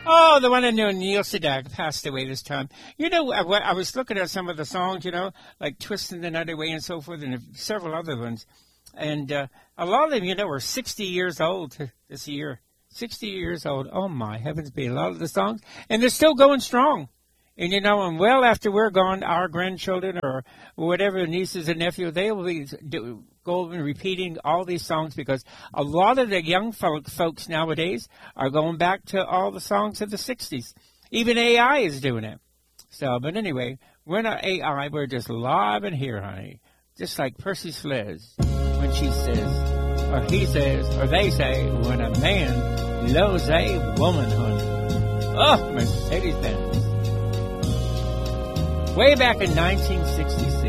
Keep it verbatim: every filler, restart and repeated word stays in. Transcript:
Oh, the one I knew, Neil Sedaka, passed away this time. You know, I, I was looking at some of the songs, you know, like Twisting the Night Away and so forth, and several other ones. And uh, a lot of them, you know, were sixty years old this year. sixty years old. Oh, my heavens, be a lot of the songs. And they're still going strong. And, you know, and well after we're gone, our grandchildren or whatever, nieces and nephews, they will be do, going repeating all these songs because a lot of the young folk, folks nowadays are going back to all the songs of the sixties. Even A I is doing it. So, but anyway, we're not A I. We're just live in here, honey. Just like Percy Sledge when she says, or he says, or they say, when a man loves a woman, honey. Oh, Mercedes-Benz. Way back in nineteen sixty-six.